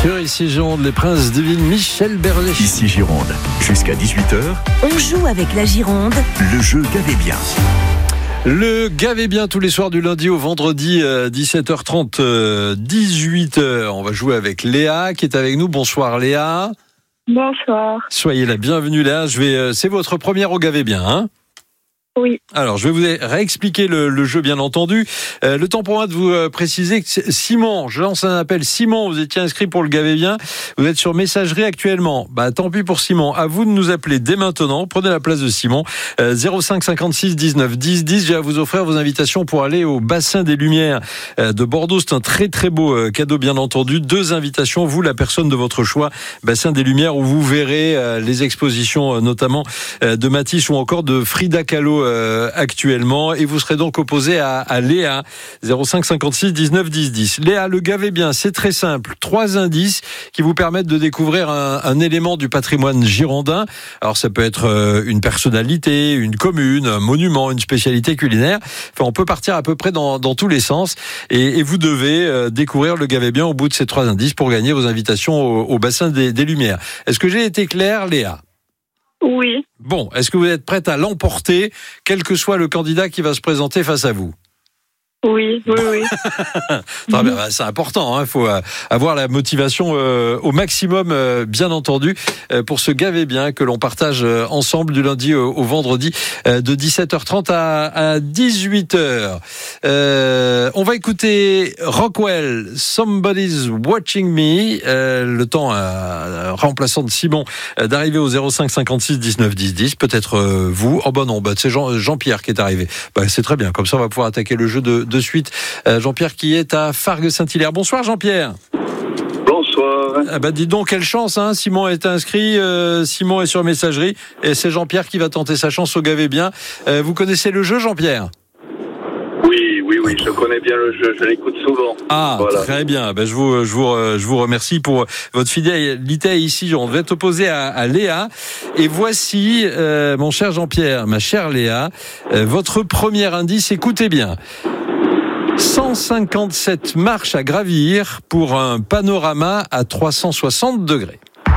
Sur Ici Gironde, les princes de ville, Michel Berger. Ici Gironde, jusqu'à 18h, On joue avec la Gironde. le jeu Gavez bien. Le Gavez bien tous les soirs du lundi au vendredi, 17h30, 18h. On va jouer avec Léa qui est avec nous. Bonsoir Léa. Bonsoir. Soyez la bienvenue Léa. C'est votre première au Gavez bien, hein ? Oui. Alors, je vais vous réexpliquer le jeu, bien entendu. Le temps pour moi de vous préciser que Simon, je lance un appel. Simon, vous étiez inscrit pour le Gavez bien. Vous êtes sur messagerie actuellement. Tant pis pour Simon. À vous de nous appeler dès maintenant. Prenez la place de Simon. 05 56 19 10 10. J'ai à vous offrir vos invitations pour aller au Bassin des Lumières de Bordeaux. C'est un très très beau cadeau, bien entendu. 2 invitations. Vous, la personne de votre choix, Bassin des Lumières, où vous verrez les expositions, notamment de Matisse ou encore de Frida Kahlo actuellement, et vous serez donc opposé à Léa. 05 56 19 10 10. Léa, le Gavez bien, c'est très simple. 3 indices qui vous permettent de découvrir un élément du patrimoine girondin. Alors ça peut être une personnalité, une commune, un monument, une spécialité culinaire. Enfin, on peut partir à peu près dans tous les sens, et vous devez découvrir le Gavez bien au bout de ces 3 indices pour gagner vos invitations au Bassin des Lumières. Est-ce que j'ai été clair, Léa ? Oui. Bon, est-ce que vous êtes prête à l'emporter, quel que soit le candidat qui va se présenter face à vous ? Oui. Très bien, c'est important, il faut avoir la motivation au maximum, bien entendu, pour ce Gavez bien que l'on partage ensemble du lundi au vendredi, de 17h30 à 18h. On va écouter Rockwell, Somebody's Watching Me, le temps remplaçant de Simon d'arriver au 05 56 19 10 10. Peut-être vous. Oh ben non, c'est Jean-Pierre qui est arrivé. C'est très bien, comme ça on va pouvoir attaquer le jeu de suite. Jean-Pierre qui est à Fargues-Saint-Hilaire. Bonsoir Jean-Pierre. Bonsoir. Dis donc, quelle chance, hein. Simon est inscrit, Simon est sur messagerie, et c'est Jean-Pierre qui va tenter sa chance au Gavez bien. Vous connaissez le jeu, Jean-Pierre ? Oui, je connais bien le jeu, je l'écoute souvent. Voilà. Très bien. Je vous remercie pour votre fidélité ici. On devait t'opposer à Léa. Et voici, mon cher Jean-Pierre, ma chère Léa, votre premier indice. Écoutez bien. 157 marches à gravir pour un panorama à 360 degrés.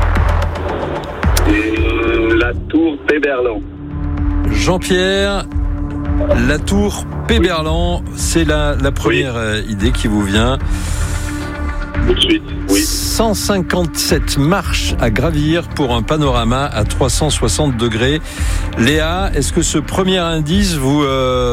La tour Péberlan. Jean-Pierre, la tour Péberlan, c'est la première idée qui vous vient. Tout de suite, oui. 157 marches à gravir pour un panorama à 360 degrés. Léa, est-ce que ce premier indice vous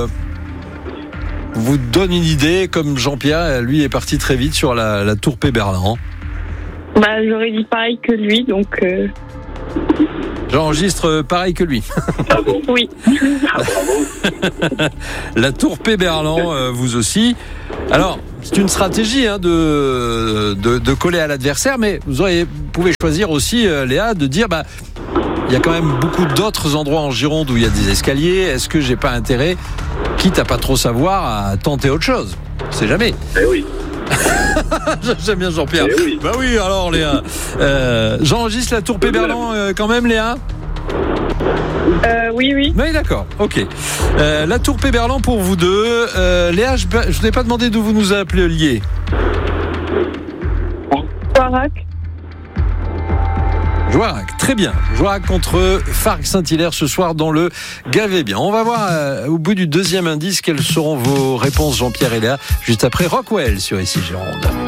donne une idée, comme Jean-Pierre, lui, est parti très vite sur la tour Péberlan? J'aurais dit pareil que lui, donc... J'enregistre pareil que lui. Ah bon? Oui. Bravo. La tour Péberlan, vous aussi. Alors, c'est une stratégie de coller à l'adversaire, mais vous pouvez choisir aussi, Léa, de dire... il y a quand même beaucoup d'autres endroits en Gironde où il y a des escaliers. Est-ce que j'ai pas intérêt, quitte à pas trop savoir, à tenter autre chose? On sait jamais. Eh oui. J'aime bien Jean-Pierre. Eh oui. Oui, alors Léa. J'enregistre la tour Péberlan quand même, Léa? Oui. Oui, d'accord. Ok. La tour Péberlan pour vous deux. Léa, je vous ai pas demandé d'où vous nous appeliez. Joirac, très bien. Joirac contre Fargues-Saint-Hilaire ce soir dans le Gavez bien. On va voir au bout du deuxième indice quelles seront vos réponses, Jean-Pierre et Léa, juste après Rockwell sur Ici Gironde.